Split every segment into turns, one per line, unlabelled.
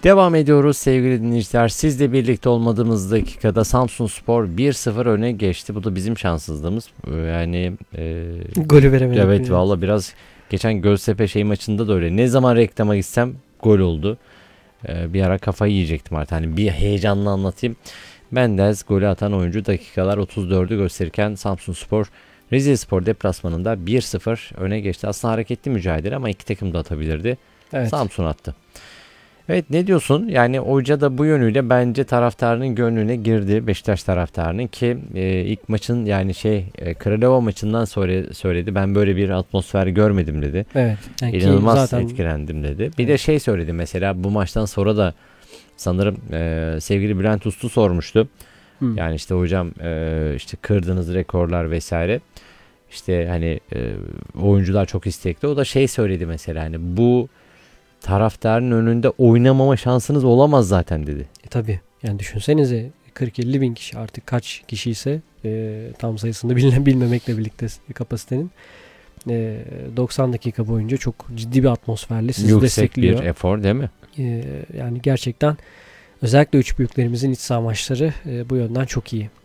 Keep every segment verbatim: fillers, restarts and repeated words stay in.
Devam ediyoruz sevgili dinleyiciler. Sizle birlikte olmadığımız dakikada Samsunspor bir sıfır öne geçti. Bu da bizim şanssızlığımız. Yani e,
golü veremedik.
Evet valla biraz geçen Göztepe şey maçında da öyle. Ne zaman reklama gitsem gol oldu. E, bir ara kafayı yiyecektim artık. Hani bir heyecanla anlatayım. Mendes golü atan oyuncu dakikalar otuz dördü gösterirken Samsunspor Rizeспor deplasmanında bir sıfır öne geçti. Aslında hareketli mücadele ama iki takım da atabilirdi. Evet. Samsun attı. Evet, ne diyorsun? Yani hoca da bu yönüyle bence taraftarının gönlüne girdi. Beşiktaş taraftarının ki e, ilk maçın yani şey e, Kralova maçından sonra söyledi. Ben böyle bir atmosfer görmedim dedi.
Evet. Yani
İnanılmaz
zaten...
etkilendim dedi. Bir
evet.
de şey söyledi mesela bu maçtan sonra da sanırım e, sevgili Bülent Uslu sormuştu. Hmm. Yani işte hocam e, işte kırdığınız rekorlar vesaire. İşte hani e, oyuncular çok istekli. O da şey söyledi mesela hani bu taraftarın önünde oynamama şansınız olamaz zaten dedi.
E, tabii. Yani düşünsenize kırk elli bin kişi artık kaç kişi ise e, tam sayısını bilmem, bilmemekle birlikte kapasitenin e, doksan dakika boyunca çok ciddi bir atmosferle sizi
yüksek
destekliyor.
Yüksek bir efor değil mi?
E, yani gerçekten özellikle üç büyüklerimizin iç saha maçları e, bu yönden çok iyi.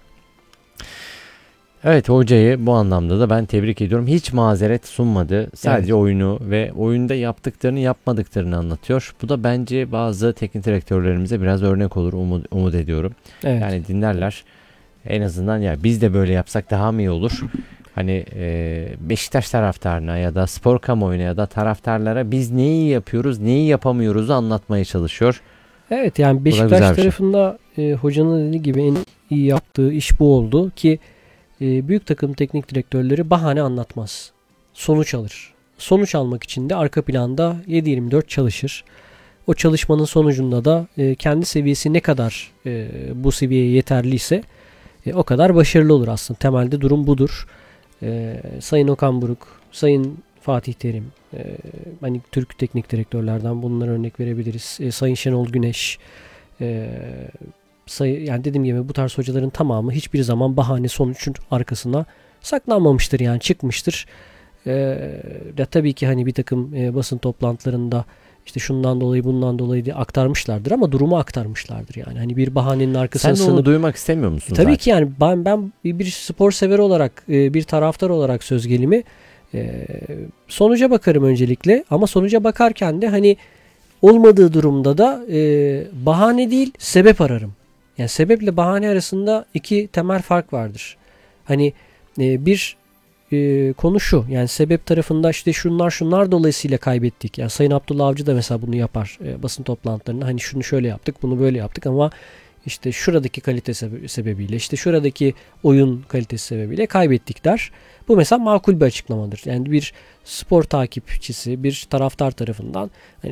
Evet, hocayı bu anlamda da ben tebrik ediyorum. Hiç mazeret sunmadı. Sadece evet. oyunu ve oyunda yaptıklarını yapmadıklarını anlatıyor. Bu da bence bazı teknik direktörlerimize biraz örnek olur umut, umut ediyorum. Evet. Yani dinlerler. En azından ya biz de böyle yapsak daha mı iyi olur? Hani e, Beşiktaş taraftarına ya da spor kamuoyuna ya da taraftarlara biz neyi yapıyoruz, neyi yapamıyoruzu anlatmaya çalışıyor.
Evet, yani Beşiktaş tarafında şey. e, hocanın dediği gibi en iyi yaptığı iş bu oldu ki e, büyük takım teknik direktörleri bahane anlatmaz. Sonuç alır. Sonuç almak için de arka planda yedi yirmi dört çalışır. O çalışmanın sonucunda da e, kendi seviyesi ne kadar e, bu seviyeye yeterliyse e, o kadar başarılı olur aslında. Temelde durum budur. E, Sayın Okan Buruk, Sayın Fatih Terim, e, hani Türk teknik direktörlerden bunlara örnek verebiliriz. E, Sayın Şenol Güneş, e, say, yani dediğim gibi bu tarz hocaların tamamı hiçbir zaman bahane sonucun arkasına saklanmamıştır, yani çıkmıştır. E, de tabii ki hani bir takım e, basın toplantılarında işte şundan dolayı bundan dolayı diye aktarmışlardır ama durumu aktarmışlardır yani. Hani bir bahanenin arkasına
sığınıp. Sen de onu duymak istemiyor musun?
Tabii
zaten?
ki yani ben ben bir spor sever olarak, bir taraftar olarak söz gelimi sonuca bakarım öncelikle ama sonuca bakarken de hani olmadığı durumda da bahane değil sebep ararım. Yani sebeple bahane arasında iki temel fark vardır. Hani bir Ee, konu şu, yani sebep tarafında işte şunlar şunlar dolayısıyla kaybettik. Yani Sayın Abdullah Avcı da mesela bunu yapar e, basın toplantılarında. Hani şunu şöyle yaptık, bunu böyle yaptık ama işte şuradaki kalite sebe- sebebiyle, işte şuradaki oyun kalitesi sebebiyle kaybettik der. Bu mesela makul bir açıklamadır. Yani bir spor takipçisi, bir taraftar tarafından hani